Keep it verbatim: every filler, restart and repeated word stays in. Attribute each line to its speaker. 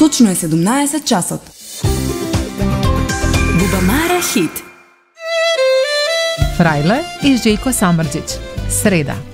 Speaker 1: Точно е седумнаесет часот. Бубамара хит.
Speaker 2: Фрајле и Жејко Самрџиќ. Среда.